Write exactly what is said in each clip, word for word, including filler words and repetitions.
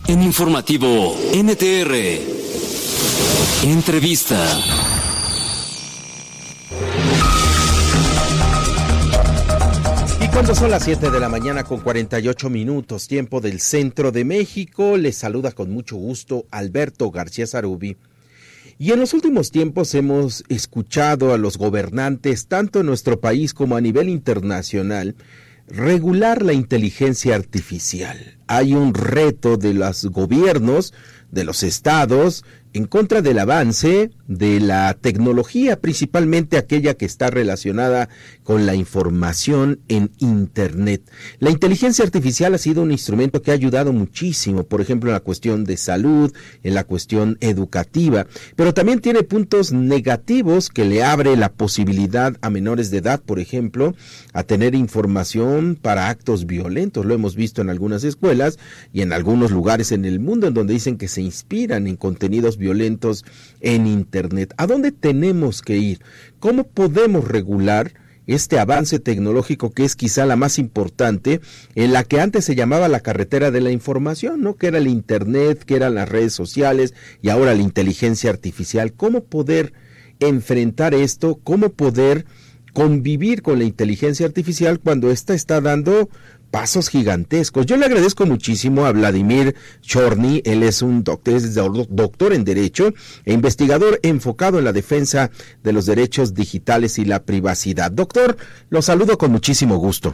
En Informativo N T R. Entrevista. Y cuando son las siete de la mañana con cuarenta y ocho minutos, tiempo del centro de México, les saluda con mucho gusto Alberto García Zarubi. Y en los últimos tiempos hemos escuchado a los gobernantes, tanto en nuestro país como a nivel internacional, regular la inteligencia artificial. Hay un reto de los gobiernos, de los estados, en contra del avance de la tecnología, principalmente aquella que está relacionada con la información en Internet. La inteligencia artificial ha sido un instrumento que ha ayudado muchísimo, por ejemplo, en la cuestión de salud, en la cuestión educativa, pero también tiene puntos negativos que le abre la posibilidad a menores de edad, por ejemplo, a tener información para actos violentos. Lo hemos visto en algunas escuelas y en algunos lugares en el mundo en donde dicen que se inspiran en contenidos violentos en Internet. ¿A dónde tenemos que ir? ¿Cómo podemos regular este avance tecnológico que es quizá la más importante, en la que antes se llamaba la carretera de la información, ¿no? Que era el Internet, que eran las redes sociales y ahora la inteligencia artificial. ¿Cómo poder enfrentar esto? ¿Cómo poder convivir con la inteligencia artificial cuando ésta está dando pasos gigantescos? Yo le agradezco muchísimo a Vladimir Chorny. Él es un doctor, es doctor en Derecho e investigador enfocado en la defensa de los derechos digitales y la privacidad. Doctor, lo saludo con muchísimo gusto.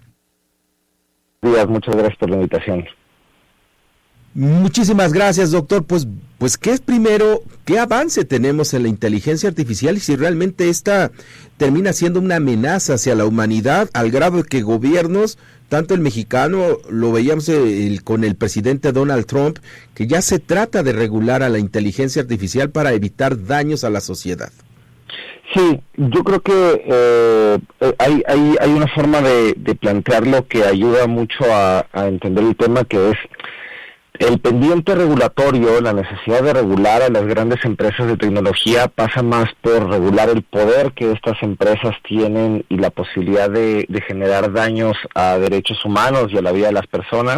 Días, muchas gracias por la invitación. Muchísimas gracias, doctor. Pues, pues, ¿qué es primero? ¿Qué avance tenemos en la inteligencia artificial y si realmente esta termina siendo una amenaza hacia la humanidad al grado de que gobiernos, tanto el mexicano, lo veíamos el, con el presidente Donald Trump, que ya se trata de regular a la inteligencia artificial para evitar daños a la sociedad? Sí, yo creo que eh, hay, hay, hay una forma de, de plantearlo que ayuda mucho a, a entender el tema, que es el pendiente regulatorio. La necesidad de regular a las grandes empresas de tecnología pasa más por regular el poder que estas empresas tienen y la posibilidad de, de generar daños a derechos humanos y a la vida de las personas,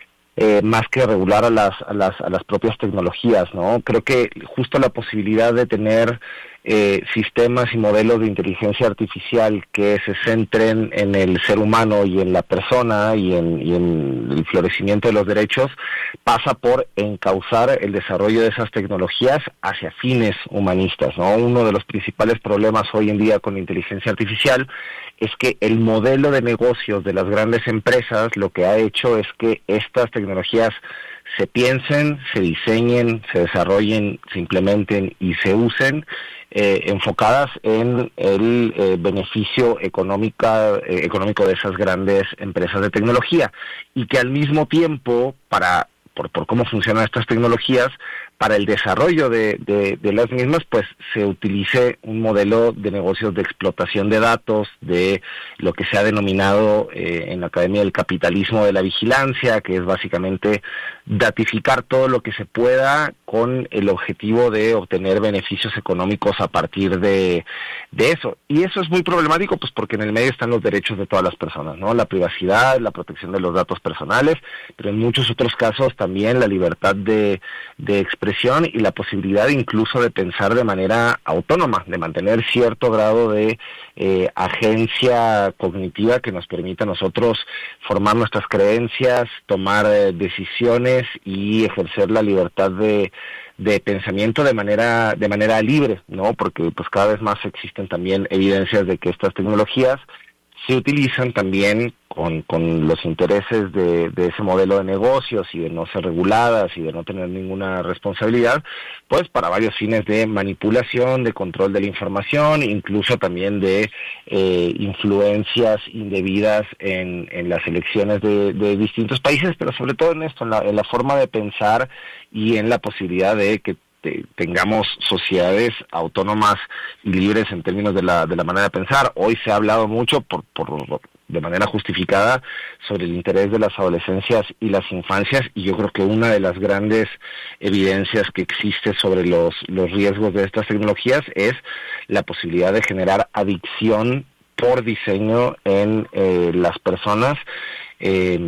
eh, más que regular a las, a las, a las propias tecnologías, ¿no? Creo que justo la posibilidad de tener Eh, sistemas y modelos de inteligencia artificial que se centren en el ser humano y en la persona y en, y en el florecimiento de los derechos pasa por encauzar el desarrollo de esas tecnologías hacia fines humanistas, ¿no? Uno de los principales problemas hoy en día con la inteligencia artificial es que el modelo de negocios de las grandes empresas lo que ha hecho es que estas tecnologías se piensen, se diseñen, se desarrollen, se implementen y se usen eh, enfocadas en el eh, beneficio económica, eh, económico de esas grandes empresas de tecnología, y que al mismo tiempo, para por, por cómo funcionan estas tecnologías, para el desarrollo de, de, de las mismas, pues se utilice un modelo de negocios de explotación de datos, de lo que se ha denominado eh, en la Academia del Capitalismo de la Vigilancia, que es básicamente datificar todo lo que se pueda con el objetivo de obtener beneficios económicos a partir de, de eso. Y eso es muy problemático, pues porque en el medio están los derechos de todas las personas, ¿no? La privacidad, la protección de los datos personales, pero en muchos otros casos también la libertad de, de expresión y la posibilidad incluso de pensar de manera autónoma, de mantener cierto grado de eh, agencia cognitiva que nos permita a nosotros formar nuestras creencias, tomar eh, decisiones y ejercer la libertad de de pensamiento de manera de manera libre, ¿no? Porque pues cada vez más existen también evidencias de que estas tecnologías se utilizan también con, con los intereses de, de ese modelo de negocios y de no ser reguladas y de no tener ninguna responsabilidad, pues para varios fines de manipulación, de control de la información, incluso también de eh, influencias indebidas en, en las elecciones de, de distintos países, pero sobre todo en esto, en la, en la forma de pensar y en la posibilidad de que tengamos sociedades autónomas y libres en términos de la de la manera de pensar. Hoy se ha hablado mucho por por de manera justificada sobre el interés de las adolescencias y las infancias, y yo creo que una de las grandes evidencias que existe sobre los los riesgos de estas tecnologías es la posibilidad de generar adicción por diseño en eh, las personas, eh,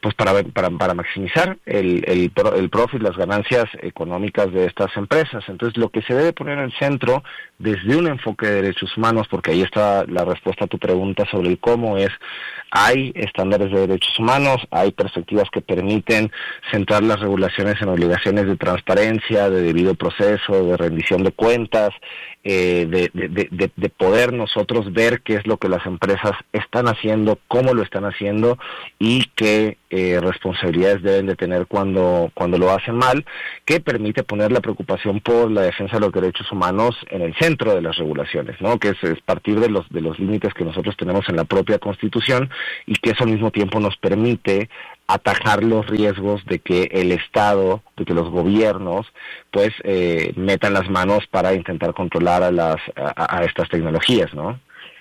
pues para para, para maximizar el, el, el profit, las ganancias económicas de estas empresas. Entonces, lo que se debe poner en el centro, desde un enfoque de derechos humanos, porque ahí está la respuesta a tu pregunta sobre el cómo, es hay estándares de derechos humanos, hay perspectivas que permiten centrar las regulaciones en obligaciones de transparencia, de debido proceso, de rendición de cuentas, eh, de, de, de, de poder nosotros ver qué es lo que las empresas están haciendo, cómo lo están haciendo y qué eh, responsabilidades deben de tener cuando, cuando lo hacen mal, que permite poner la preocupación por la defensa de los derechos humanos en el centro de las regulaciones, ¿no? Que es, es partir de los de los límites que nosotros tenemos en la propia Constitución y que eso al mismo tiempo nos permite atajar los riesgos de que el Estado, de que los gobiernos, pues eh, metan las manos para intentar controlar a las a, a estas tecnologías, ¿no?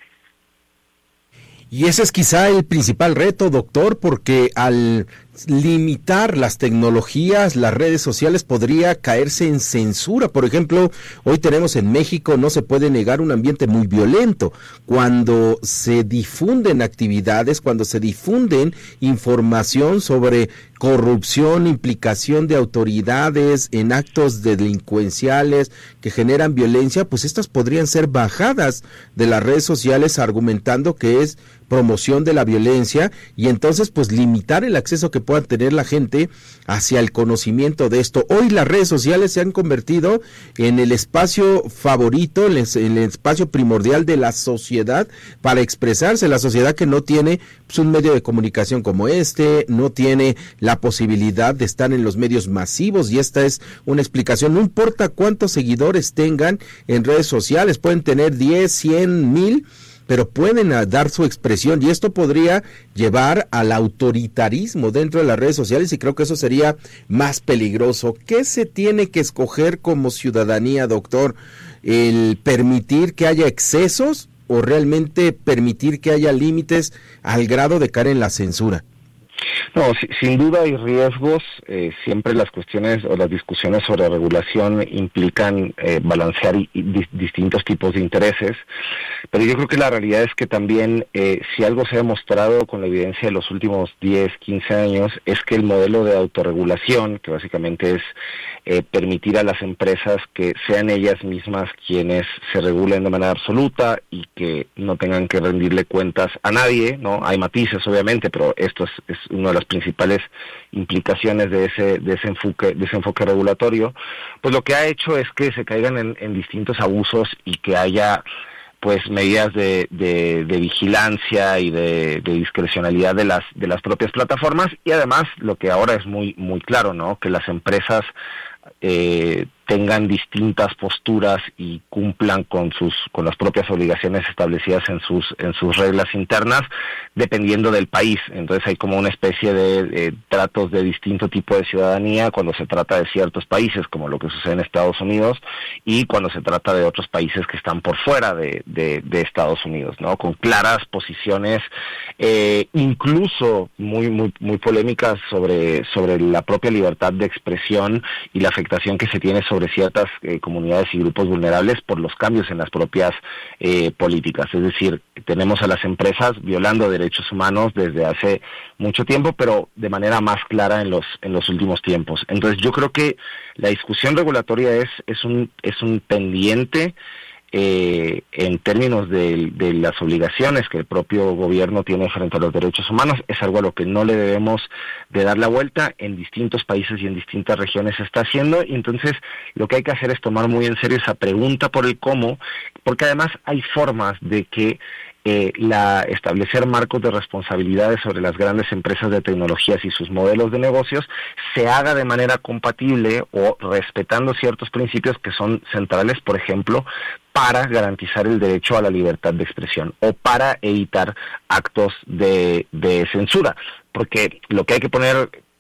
Y ese es quizá el principal reto, doctor, porque al limitar las tecnologías, las redes sociales, podría caerse en censura. Por ejemplo, hoy tenemos en México, no se puede negar, un ambiente muy violento. Cuando se difunden actividades, cuando se difunden información sobre corrupción, implicación de autoridades en actos delincuenciales que generan violencia, pues estas podrían ser bajadas de las redes sociales argumentando que es promoción de la violencia, y entonces pues limitar el acceso que pueda tener la gente hacia el conocimiento de esto. Hoy las redes sociales se han convertido en el espacio favorito, en el espacio primordial de la sociedad para expresarse, la sociedad que no tiene pues, un medio de comunicación como este, no tiene la posibilidad de estar en los medios masivos, y esta es una explicación. No importa cuántos seguidores tengan en redes sociales, pueden tener diez, cien, mil, pero pueden dar su expresión, y esto podría llevar al autoritarismo dentro de las redes sociales, y creo que eso sería más peligroso. ¿Qué se tiene que escoger como ciudadanía, doctor? ¿El permitir que haya excesos o realmente permitir que haya límites al grado de caer en la censura? No, si, sin duda hay riesgos. Eh, siempre las cuestiones o las discusiones sobre regulación implican eh, balancear y, y di, distintos tipos de intereses, pero yo creo que la realidad es que también eh, si algo se ha demostrado con la evidencia de los últimos diez, quince años, es que el modelo de autorregulación, que básicamente es eh, permitir a las empresas que sean ellas mismas quienes se regulen de manera absoluta y que no tengan que rendirle cuentas a nadie, ¿no? Hay matices obviamente, pero esto es, es una de las principales implicaciones de ese de ese enfoque de ese enfoque regulatorio, pues lo que ha hecho es que se caigan en, en distintos abusos y que haya pues medidas de, de, de vigilancia y de, de discrecionalidad de las de las propias plataformas, y además lo que ahora es muy muy claro, ¿no? Que las empresas eh, tengan distintas posturas y cumplan con sus con las propias obligaciones establecidas en sus en sus reglas internas, dependiendo del país. Entonces hay como una especie de, de tratos de distinto tipo de ciudadanía cuando se trata de ciertos países, como lo que sucede en Estados Unidos, y cuando se trata de otros países que están por fuera de, de, de Estados Unidos, ¿no? Con claras posiciones, eh, incluso muy muy muy polémicas sobre sobre la propia libertad de expresión y la afectación que se tiene sobre ciertas eh, comunidades y grupos vulnerables por los cambios en las propias eh, políticas. Es decir, tenemos a las empresas violando derechos humanos desde hace mucho tiempo, pero de manera más clara en los en los últimos tiempos. Entonces, yo creo que la discusión regulatoria es es un es un pendiente Eh, en términos de, de las obligaciones que el propio gobierno tiene frente a los derechos humanos. Es algo a lo que no le debemos de dar la vuelta. En distintos países y en distintas regiones se está haciendo, y entonces lo que hay que hacer es tomar muy en serio esa pregunta por el cómo, porque además hay formas de que Eh, la establecer marcos de responsabilidades sobre las grandes empresas de tecnologías y sus modelos de negocios se haga de manera compatible o respetando ciertos principios que son centrales, por ejemplo, para garantizar el derecho a la libertad de expresión o para evitar actos de, de censura, porque lo que hay que poner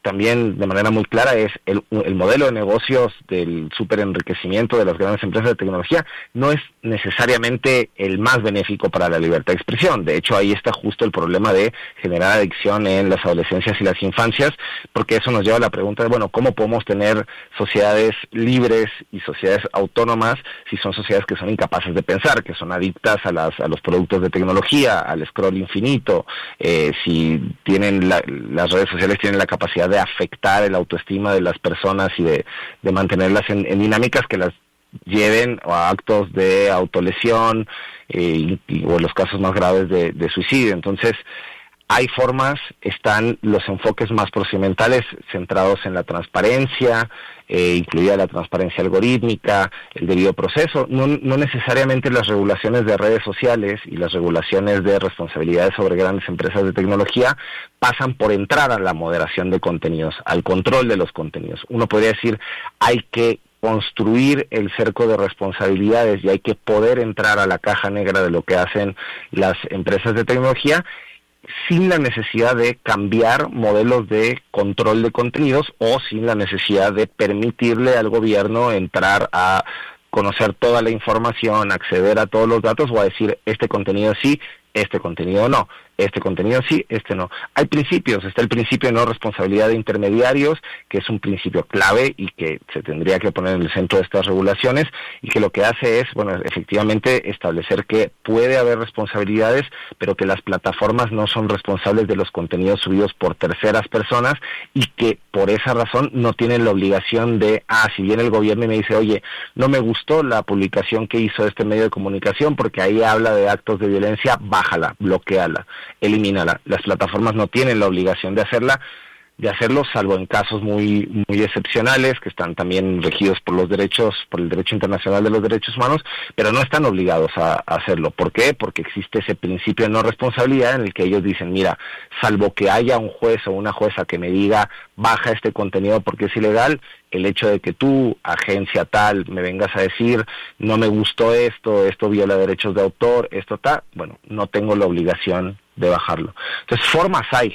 también de manera muy clara es el, el modelo de negocios del superenriquecimiento de las grandes empresas de tecnología no es necesariamente el más benéfico para la libertad de expresión. De hecho, ahí está justo el problema de generar adicción en las adolescencias y las infancias, porque eso nos lleva a la pregunta de, bueno, ¿cómo podemos tener sociedades libres y sociedades autónomas si son sociedades que son incapaces de pensar, que son adictas a las a los productos de tecnología, al scroll infinito, eh, si tienen la, las redes sociales tienen la capacidad de afectar el autoestima de las personas y de, de mantenerlas en, en dinámicas que las lleven a actos de autolesión eh, y, o en los casos más graves de, de suicidio. Entonces, hay formas, están los enfoques más procedimentales centrados en la transparencia, eh, incluida la transparencia algorítmica, el debido proceso, no, no necesariamente las regulaciones de redes sociales y las regulaciones de responsabilidades sobre grandes empresas de tecnología pasan por entrar a la moderación de contenidos, al control de los contenidos. Uno podría decir, hay que construir el cerco de responsabilidades y hay que poder entrar a la caja negra de lo que hacen las empresas de tecnología, sin la necesidad de cambiar modelos de control de contenidos o sin la necesidad de permitirle al gobierno entrar a conocer toda la información, acceder a todos los datos o a decir este contenido sí, este contenido no, este contenido sí, este no. Hay principios, está el principio de no responsabilidad de intermediarios, que es un principio clave y que se tendría que poner en el centro de estas regulaciones y que lo que hace es, bueno, efectivamente establecer que puede haber responsabilidades, pero que las plataformas no son responsables de los contenidos subidos por terceras personas y que por esa razón no tienen la obligación de, ah, si viene el gobierno y me dice, oye, no me gustó la publicación que hizo este medio de comunicación porque ahí habla de actos de violencia, bájala, bloquéala, elimínala. Las plataformas no tienen la obligación de hacerla, de hacerlo, salvo en casos muy muy excepcionales que están también regidos por los derechos, por el derecho internacional de los derechos humanos, pero no están obligados a, a hacerlo. ¿Por qué? Porque existe ese principio de no responsabilidad en el que ellos dicen, mira, salvo que haya un juez o una jueza que me diga baja este contenido porque es ilegal, el hecho de que tú, agencia tal, me vengas a decir no me gustó esto, esto viola derechos de autor, esto tal, bueno, no tengo la obligación de bajarlo. Entonces, formas hay.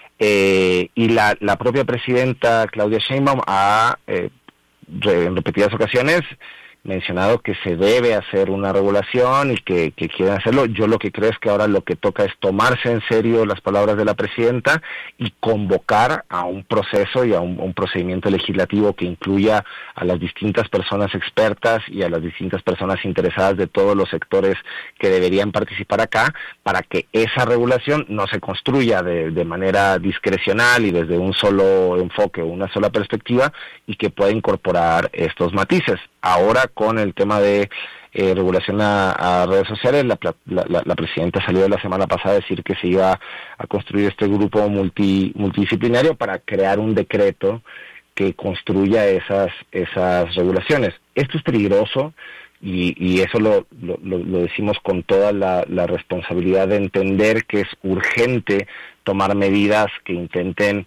Eh, y la, la propia presidenta Claudia Sheinbaum ha eh, re, en repetidas ocasiones mencionado que se debe hacer una regulación y que, que quieren hacerlo. Yo lo que creo es que ahora lo que toca es tomarse en serio las palabras de la presidenta y convocar a un proceso y a un, un procedimiento legislativo que incluya a las distintas personas expertas y a las distintas personas interesadas de todos los sectores que deberían participar acá, para que esa regulación no se construya de, de manera discrecional y desde un solo enfoque o una sola perspectiva y que pueda incorporar estos matices. Ahora, con el tema de eh, regulación a, a redes sociales, la, la, la, la presidenta salió la semana pasada a decir que se iba a construir este grupo multi, multidisciplinario para crear un decreto que construya esas esas regulaciones. Esto es peligroso y, y eso lo, lo, lo decimos con toda la, la responsabilidad de entender que es urgente tomar medidas que intenten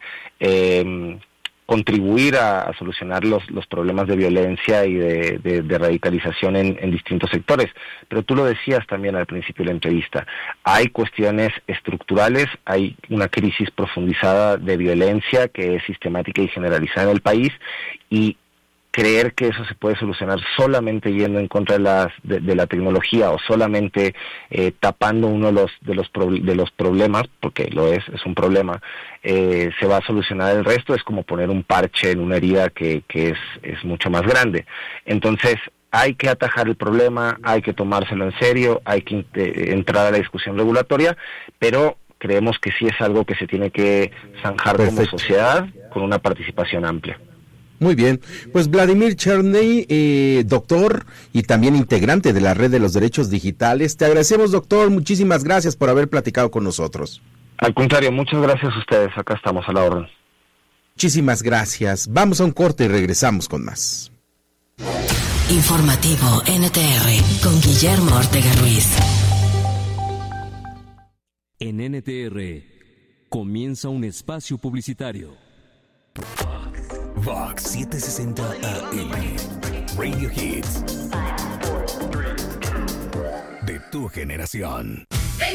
eh, contribuir a, a solucionar los, los problemas de violencia y de, de, de radicalización en, en distintos sectores. Pero tú lo decías también al principio de la entrevista, hay cuestiones estructurales, hay una crisis profundizada de violencia que es sistemática y generalizada en el país, y creer que eso se puede solucionar solamente yendo en contra de, las, de, de la tecnología o solamente eh, tapando uno de los de los pro, de los problemas, porque lo es, es un problema, eh, se va a solucionar el resto, es como poner un parche en una herida que, que es, es mucho más grande. Entonces, hay que atajar el problema, hay que tomárselo en serio, hay que eh, entrar a la discusión regulatoria, pero creemos que sí es algo que se tiene que zanjar Perfecto. Como sociedad con una participación amplia. Muy bien, pues Vladimir Cherny, eh, doctor y también integrante de la Red de los Derechos Digitales. Te agradecemos, doctor, muchísimas gracias por haber platicado con nosotros. Al contrario, muchas gracias a ustedes, acá estamos a la orden. Muchísimas gracias, vamos a un corte y regresamos con más. Informativo N T R con Guillermo Ortega Ruiz. En N T R comienza un espacio publicitario. Vox setecientos sesenta A M Radio Hits de tu generación.